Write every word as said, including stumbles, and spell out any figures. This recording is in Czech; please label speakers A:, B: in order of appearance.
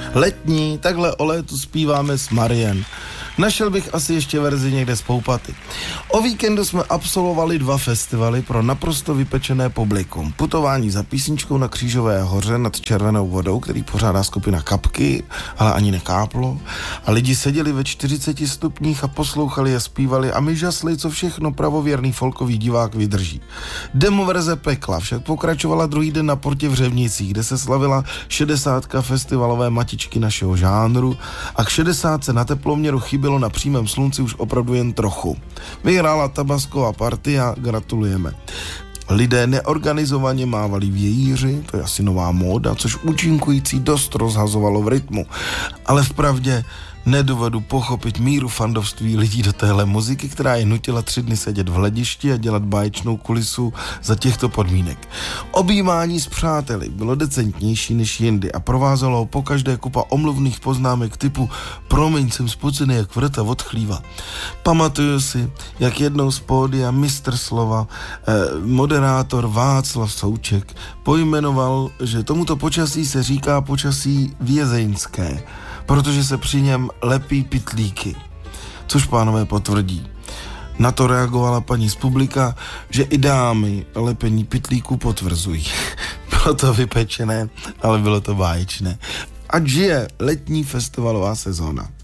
A: Letní, takhle o létu zpíváme s Marian. Našel bych asi ještě verzi někde z Poupaty. O víkendu jsme absolvovali dva festivaly pro naprosto vypečené publikum. Putování za písničkou na Křížové hoře nad Červenou vodou, který pořádá skupina Kapky, ale ani nekáplo. A lidi seděli ve čtyřiceti stupních a poslouchali a zpívali a my žasli, co všechno pravověrný folkový divák vydrží. Demoverze Pekla však pokračovala druhý den na Portě v Řevnicích, kde se slavila šedesátka festivalové matičky našeho žánru a k šedesátce na teploměru chybělo na přímém slunci už opravdu jen trochu. Vyhrála tabasková party a gratulujeme. Lidé neorganizovaně mávali vějíři, to je asi nová móda, což účinkující dost rozhazovalo v rytmu. Ale vpravdě nedovedu pochopit míru fandovství lidí do téhle muziky, která je nutila tři dny sedět v hledišti a dělat báječnou kulisu za těchto podmínek. Objímání s přáteli bylo decentnější než jindy a provázelo ho pokaždé kupa omluvných poznámek typu promiň, jsem spocený jak vrta od chlíva. Pamatuju si, jak jednou z pódia mistr slova, eh, moderátor Václav Souček pojmenoval, že tomuto počasí se říká počasí vězeňské, protože se při něm lepí pytlíky, což pánové potvrdí. Na to reagovala paní z publika, že i dámy lepení pytlíků potvrzují. Bylo to vypečené, ale bylo to báječné. Ať žije letní festivalová sezóna.